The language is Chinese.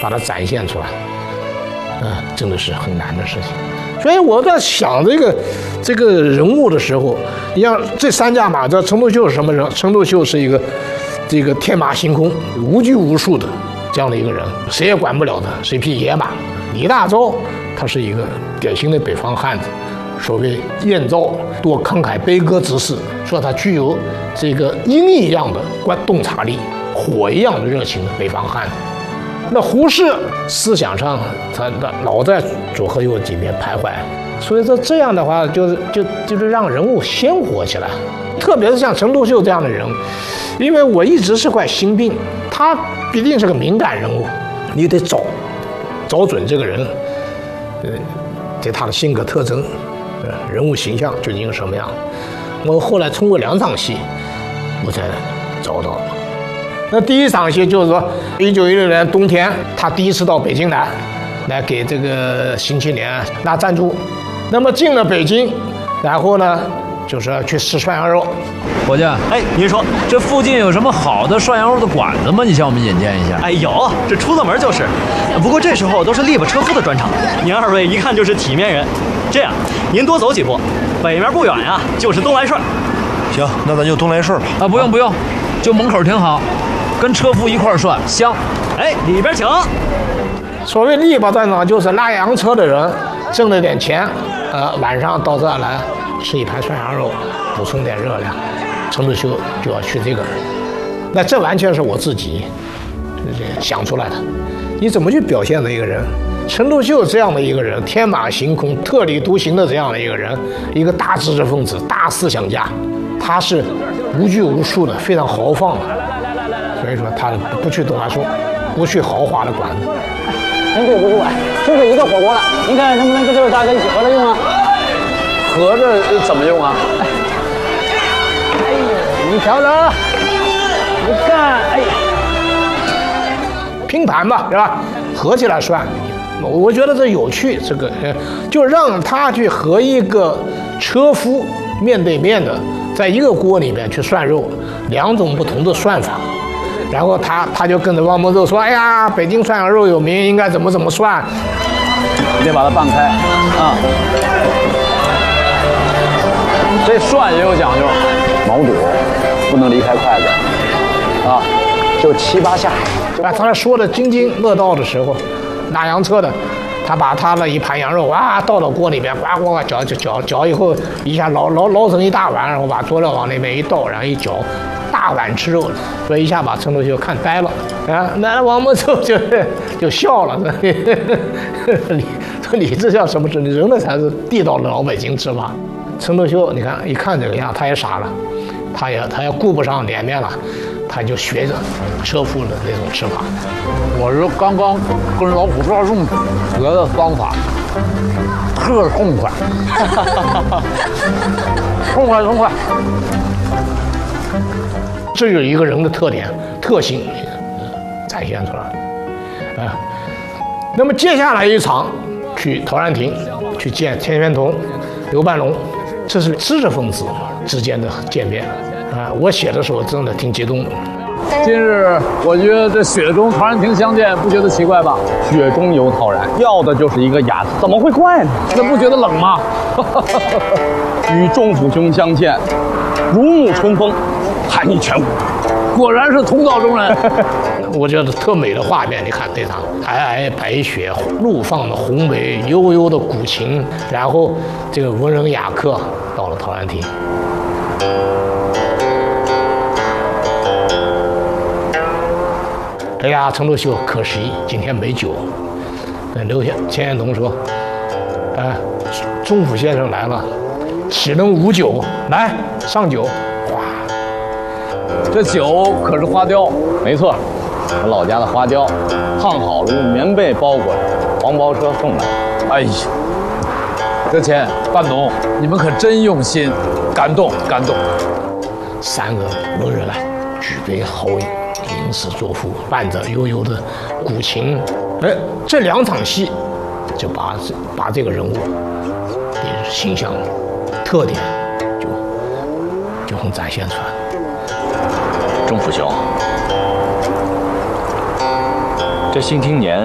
把它展现出来，真的是很难的事情。所以我在想这个人物的时候，你像这3驾马，这陈独秀是什么人？陈独秀是一个这个天马行空、无拘无束的这样的一个人，谁也管不了他，是一匹野马。李大钊他是一个典型的北方汉子，所谓燕赵多慷慨悲歌之士，说他具有这个鹰一样的洞察力，火一样的热情的北方汉子。那胡适思想上他老在左和右几边徘徊，所以说这样的话就是让人物鲜活起来，特别是像陈独秀这样的人，因为我一直是块心病，他必定是个敏感人物，你得找准这个人，对他的性格特征，人物形象究竟是什么样。我后来通过2场戏，我才找到了。那第一场戏就是说，1916年冬天，他第一次到北京来给这个《新青年》拿赞助。那么进了北京，然后呢，就是要去吃涮羊肉。 伙计， 哎，您说这附近有什么好的涮羊肉的馆子吗？你向我们引荐一下。 哎，有，这出了门就是。不过这时候都是力巴车夫的专场，您2位一看就是体面人。这样，您多走几步，北面不远呀，就是东来顺。 行，那咱就东来顺吧。 啊，不用，就门口挺好，跟车夫一块儿涮，香。 哎，里边请。 所谓力巴专场，就是拉洋车的人挣了点钱，晚上到这儿来吃一盘涮羊肉，补充点热量。陈独秀就要去这个，那这完全是我自己想出来的。你怎么去表现的一个人？陈独秀这样的一个人，天马行空、特立独行的这样的一个人，一个大知识分子、大思想家，他是无拘无束的，非常豪放的。所以说他不去东来顺，不去豪华的馆子。 真对不住啊，就这一个火锅了，您看能不能跟这位大哥一起合着用啊？ 合着怎么用啊？ 哎呀，你瞧着，你看，哎呀， 拼盘吧，是吧？合起来涮，我觉得这有趣。这个就让他去和一个车夫面对面的，在一个锅里面去涮肉，2种不同的涮法。然后他就跟着汪孟寿说：“哎呀，北京涮羊肉有名，应该怎么涮。” 你得把它拌开啊。这涮也有讲究，毛肚不能离开筷子啊，就7、8下。 他说的津津乐道的时候，拉洋车的，他把他的一盘羊肉倒到锅里面，呱搅以后，一下捞成一大碗，然后把佐料往那边一倒，然后一搅，大碗吃肉，所以一下把陈独秀看呆了啊！那王孟寿就笑了，你这叫什么？你人的才是地道的老北京吃法。陈独秀，你看一看这个样，他也傻了，他也顾不上脸面了，他就学着车夫的那种吃法。 我是刚刚跟老虎抓粽子学的方法，特痛快，痛快。 这就是一个人的特点、特性展现出来啊。那么接下来一场去陶然亭去见钱玄同、刘半龙，这是知识分子之间的见面啊。我写的时候真的挺激动的。 今日我觉得这雪中陶然亭相见，不觉得奇怪吧？雪中有陶然，要的就是一个雅字，怎么会怪呢？那不觉得冷吗？与仲甫兄相见，如沐春风，寒意全无。果然是同道中人。 我觉得特美的画面，你看这场皑皑白雪，怒放的宏伟，悠悠的古琴，然后这个文人雅客到了陶然亭。哎呀，陈独秀可惜今天没酒。钱玄同说：“仲甫先生来了，岂能无酒？来上酒。”哇， 这酒可是花雕，没错，我老家的花雕，烫好了用棉被包裹着，黄包车送来。 哎呀，这钱半董，你们可真用心，感动。 3个文人来举杯豪饮，吟诗作赋，伴着悠悠的古琴，这2场戏就把这个人物的形象特点就很展现出来。 仲甫兄，这《新青年》